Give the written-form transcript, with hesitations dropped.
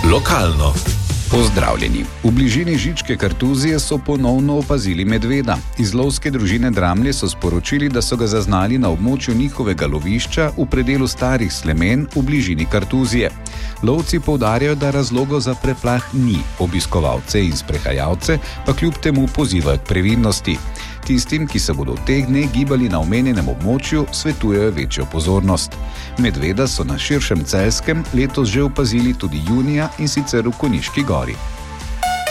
Lokalno. Pozdravljeni. V bližini Žičke Kartuzije so ponovno opazili medveda. Iz lovske družine Dramlje so sporočili, da so ga zaznali na območju njihovega lovišča v predelu Starih Slemen v bližini Kartuzije. Lovci poudarjajo, da razlogov za preplah ni, obiskovalce in sprehajalce pa kljub temu pozivajo k previdnosti. Tistim, ki se bodo v teh dneh gibali na omenjenem območju, svetujejo večjo pozornost. Medveda so na širšem Celjskem letos že opazili tudi junija, in sicer v Koniški gori.